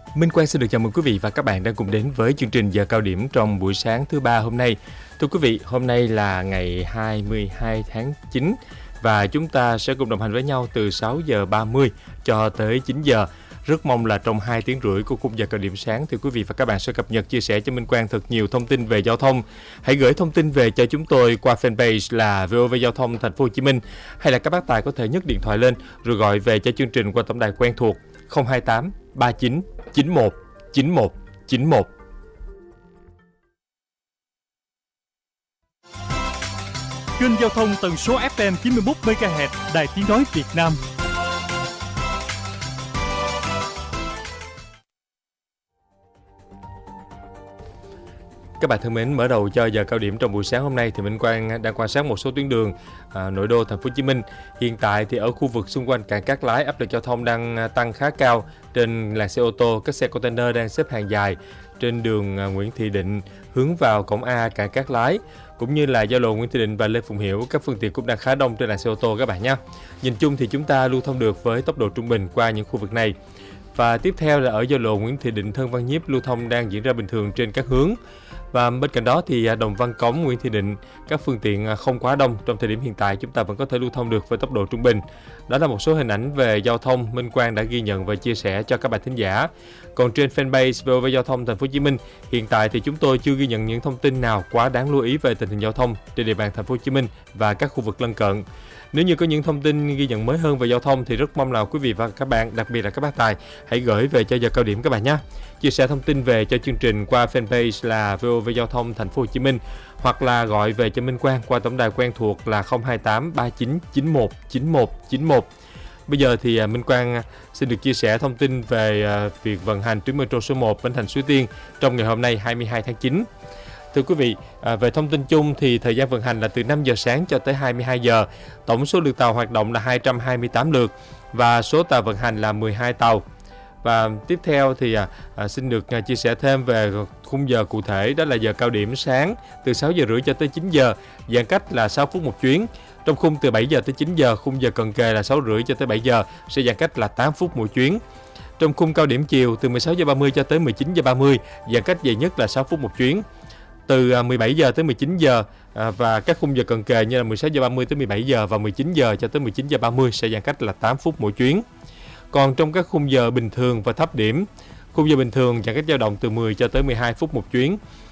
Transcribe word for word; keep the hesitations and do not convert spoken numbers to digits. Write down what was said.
Minh Quang xin được chào mừng quý vị và các bạn đang cùng đến với chương trình giờ cao điểm trong buổi sáng thứ ba hôm nay. Thưa quý vị, hôm nay là ngày hai mươi hai tháng chín và chúng ta sẽ cùng đồng hành với nhau từ sáu giờ ba mươi cho tới chín giờ. Rất mong là trong hai tiếng rưỡi của khung giờ cao điểm sáng thì quý vị và các bạn sẽ cập nhật chia sẻ cho Minh Quang thật nhiều thông tin về giao thông. Hãy gửi thông tin về cho chúng tôi qua fanpage là vê o vê Giao thông Thành phố Hồ Chí Minh, hay là các bác tài có thể nhấc điện thoại lên rồi gọi về cho chương trình qua tổng đài quen thuộc không hai tám ba chín chín một chín một chín một. Kênh giao thông tần số ép em chín mươi mốt mê ga héc Đài Tiếng nói Việt Nam. Các bạn thân mến, mở đầu cho giờ cao điểm trong buổi sáng hôm nay thì Minh Quang đang quan sát một số tuyến đường à, nội đô Thành phố Hồ Chí Minh. Hiện tại thì ở khu vực xung quanh cảng Cát Lái, áp lực giao thông đang tăng khá cao. Trên làn xe ô tô, các xe container đang xếp hàng dài trên đường Nguyễn Thị Định hướng vào cổng A cảng Cát Lái, cũng như là giao lộ Nguyễn Thị Định và Lê Phụng Hiểu, các phương tiện cũng đang khá đông trên làn xe ô tô các bạn nhé. Nhìn chung thì chúng ta lưu thông được với tốc độ trung bình qua những khu vực này. Và tiếp theo là ở giao lộ Nguyễn Thị Định Thân Văn Nhiếp, lưu thông đang diễn ra bình thường trên các hướng. Và bên cạnh đó thì Đồng Văn Cống, Nguyễn Thị Định, các phương tiện không quá đông. Trong thời điểm hiện tại chúng ta vẫn có thể lưu thông được với tốc độ trung bình. Đó là một số hình ảnh về giao thông Minh Quang đã ghi nhận và chia sẻ cho các bạn thính giả. Còn trên fanpage vê o vê Giao thông Thành phố Hồ Chí Minh, hiện tại thì chúng tôi chưa ghi nhận những thông tin nào quá đáng lưu ý về tình hình giao thông trên địa bàn Thành phố Hồ Chí Minh và các khu vực lân cận. Nếu như có những thông tin ghi nhận mới hơn về giao thông thì rất mong là quý vị và các bạn, đặc biệt là các bác tài, hãy gửi về cho giờ cao điểm các bạn nhé. Chia sẻ thông tin về cho chương trình qua fanpage là vê o vê Giao thông Thành phố Hồ Chí Minh, hoặc là gọi về cho Minh Quang qua tổng đài quen thuộc là không hai tám ba chín chín một chín một chín một. Bây giờ thì Minh Quang xin được chia sẻ thông tin về việc vận hành tuyến metro số một Bến Thành Suối Tiên trong ngày hôm nay hai mươi hai tháng chín. Thưa quý vị, à, về thông tin chung thì thời gian vận hành là từ năm giờ sáng cho tới hai mươi hai giờ. Tổng số lượt tàu hoạt động là hai trăm hai mươi tám lượt và số tàu vận hành là mười hai tàu. Và tiếp theo thì à, à, xin được à, chia sẻ thêm về khung giờ cụ thể, đó là giờ cao điểm sáng từ sáu giờ rưỡi cho tới chín giờ, giãn cách là sáu phút một chuyến. Trong khung từ bảy giờ tới chín giờ, khung giờ cận kề là sáu rưỡi cho tới bảy giờ, sẽ giãn cách là tám phút mỗi chuyến. Trong khung cao điểm chiều từ mười sáu giờ ba mươi cho tới mười chín giờ ba mươi, giãn cách dài nhất là sáu phút một chuyến. Từ mười bảy giờ tới mười chín giờ à, và các khung giờ cận kề như là mười sáu giờ ba mươi tới mười bảy giờ và mười chín giờ cho tới mười chín giờ ba mươi sẽ giãn cách là tám phút mỗi chuyến. Còn trong các khung giờ bình thường và thấp điểm, khung giờ bình thường giãn cách dao động từ mười cho tới mười hai phút một chuyến.